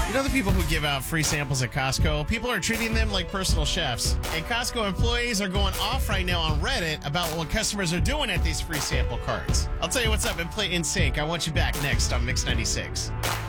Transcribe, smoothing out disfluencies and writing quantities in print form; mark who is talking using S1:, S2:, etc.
S1: You know the people who give out free samples at Costco? People are treating them like personal chefs. And Costco employees are going off right now on Reddit about what customers are doing at these free sample carts. I'll tell you what's up and play In Sync. I want you back next on Mix 96.